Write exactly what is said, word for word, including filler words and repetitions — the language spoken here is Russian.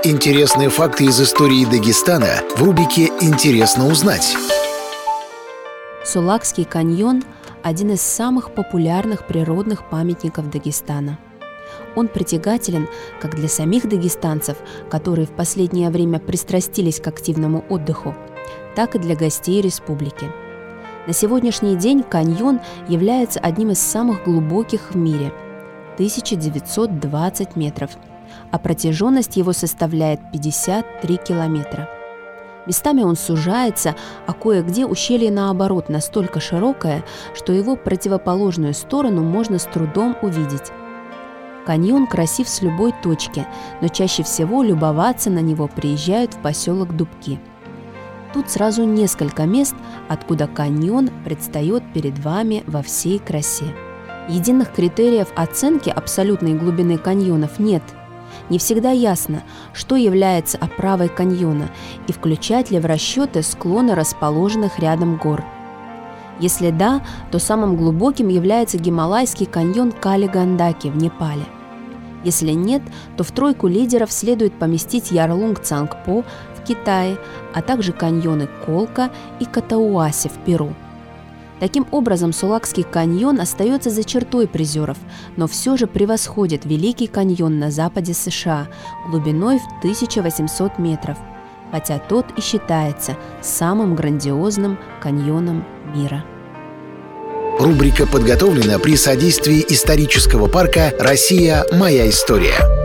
Интересные факты из истории Дагестана в рубрике «Интересно узнать». Сулакский каньон – один из самых популярных природных памятников Дагестана. Он притягателен как для самих дагестанцев, которые в последнее время пристрастились к активному отдыху, так и для гостей республики. На сегодняшний день каньон является одним из самых глубоких в мире – тысяча девятьсот двадцать метров, а протяженность его составляет пятьдесят три километра. Местами он сужается, а кое-где ущелье, наоборот, настолько широкое, что его противоположную сторону можно с трудом увидеть. Каньон красив с любой точки, но чаще всего любоваться на него приезжают в поселок Дубки. Тут сразу несколько мест, откуда каньон предстает перед вами во всей красе. Единых критериев оценки абсолютной глубины каньонов нет. Не всегда ясно, что является оправой каньона и включать ли в расчеты склоны расположенных рядом гор. Если да, то самым глубоким является Гималайский каньон Кали-Гандаки в Непале. Если нет, то в тройку лидеров следует поместить Ярлунг-Цангпо в Китае, а также каньоны Колка и Катауаси в Перу. Таким образом, Сулакский каньон остается за чертой призеров, но все же превосходит Великий каньон на западе США глубиной в тысячу восемьсот метров, хотя тот и считается самым грандиозным каньоном мира. Рубрика подготовлена при содействии исторического парка «Россия. Моя история».